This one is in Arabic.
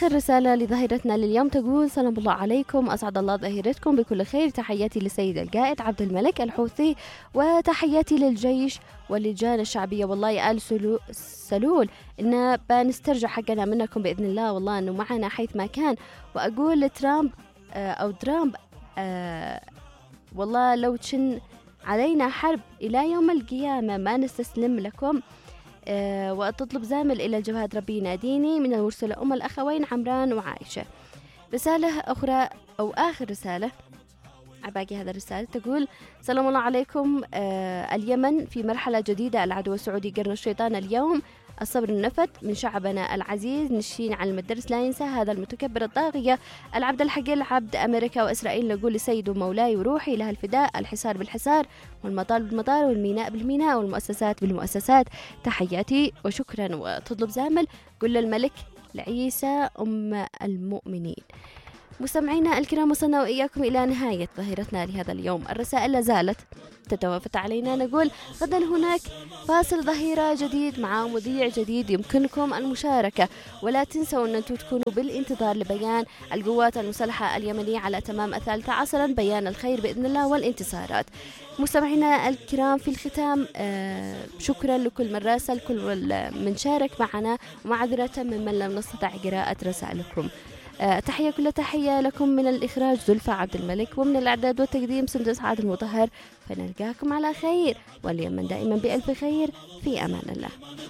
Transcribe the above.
آخر رسالة لظهيرتنا لليوم تقول: سلام الله عليكم، أسعد الله ظهيرتكم بكل خير. تحياتي للسيد القائد عبد الملك الحوثي، وتحياتي للجيش واللجان الشعبية. والله يا آل سلول إن بنسترجع حقنا منكم بإذن الله، والله أنه معنا حيث ما كان. وأقول لترامب أو درامب والله لو تشن علينا حرب إلى يوم القيامة ما نستسلم لكم. وتطلب زامل إلى الجبهة ربي يناديني من المرسلة أم الأخوين عمران وعائشة. رسالة أخرى أو آخر رسالة عباقي هذا الرسالة تقول: سلام الله عليكم. اليمن في مرحلة جديدة، العدو السعودي قرن الشيطان اليوم، الصبر النفت من شعبنا العزيز، نشين على المدرس لا ينسى هذا المتكبر الطاغية العبد الحقير، عبد أمريكا وإسرائيل. نقول لسيد مولاي وروحي لها الفداء، الحصار بالحصار والمطار بالمطار والميناء بالميناء والمؤسسات بالمؤسسات. تحياتي وشكرا. وتطلب زامل قل الملك لعيسى أم المؤمنين. مستمعينا الكرام، وصلنا وإياكم إلى نهاية ظهيرتنا لهذا اليوم. الرسائل لازالت تتوافد علينا. نقول غدا هناك فاصل ظهيرة جديد مع مذيع جديد، يمكنكم المشاركة، ولا تنسوا أن أنتم تكونوا بالانتظار لبيان القوات المسلحة اليمنية على تمام 13 بيان الخير بإذن الله والانتصارات. مستمعينا الكرام، في الختام شكرا لكل من راسل، كل من شارك معنا، ومعذرة ممن لم نستطع قراءة رسائلكم. تحية كل تحية لكم من الإخراج زلفى عبد الملك، ومن الإعداد والتقديم سندس عادل المطهر. فنلقاكم على خير، واليوم دائما بألف خير، في أمان الله.